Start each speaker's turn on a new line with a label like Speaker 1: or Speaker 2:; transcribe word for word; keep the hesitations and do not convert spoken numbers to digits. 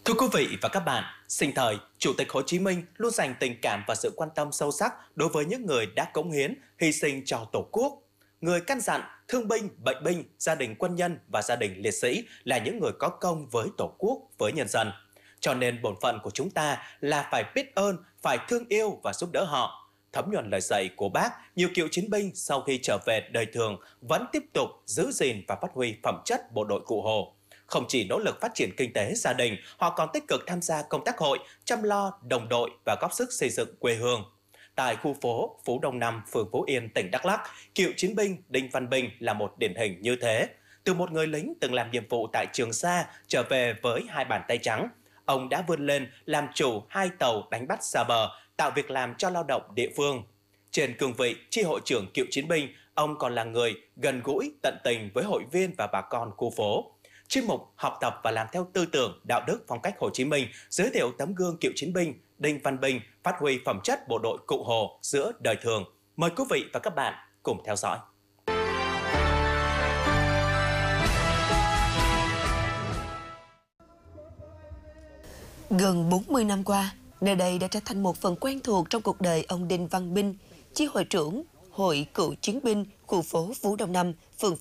Speaker 1: Thưa quý vị và các bạn, sinh thời, Chủ tịch Hồ Chí Minh luôn dành tình cảm và sự quan tâm sâu sắc đối với những người đã cống hiến, hy sinh cho Tổ quốc. Người căn dặn, thương binh, bệnh binh, gia đình quân nhân và gia đình liệt sĩ là những người có công với Tổ quốc, với nhân dân. Cho nên bổn phận của chúng ta là phải biết ơn, phải thương yêu và giúp đỡ họ. Thấm nhuần lời dạy của Bác, nhiều cựu chiến binh sau khi trở về đời thường vẫn tiếp tục giữ gìn và phát huy phẩm chất bộ đội Cụ Hồ. Không chỉ nỗ lực phát triển kinh tế gia đình, họ còn tích cực tham gia công tác hội, chăm lo đồng đội và góp sức xây dựng quê hương. Tại khu phố Phú Đông năm, phường Phú Yên, tỉnh Đắk Lắk, cựu chiến binh Đinh Văn Bình là một điển hình như thế. Từ một người lính từng làm nhiệm vụ tại Trường Sa trở về với hai bàn tay trắng, ông đã vươn lên làm chủ hai tàu đánh bắt xa bờ, tạo việc làm cho lao động địa phương. Trên cương vị chi hội trưởng cựu chiến binh, ông còn là người gần gũi, tận tình với hội viên và bà con khu phố. Chuyên mục học tập và làm theo tư tưởng, đạo đức, phong cách Hồ Chí Minh giới thiệu tấm gương cựu chiến binh Đinh Văn Bình phát huy phẩm chất bộ đội Cụ Hồ giữa đời thường. Mời quý vị và các bạn cùng theo dõi.
Speaker 2: Gần bốn mươi năm qua, nơi đây đã trở thành một phần quen thuộc trong cuộc đời ông Đinh Văn Bình, chi hội trưởng Hội Cựu Chiến binh khu phố Phú Đông năm, phường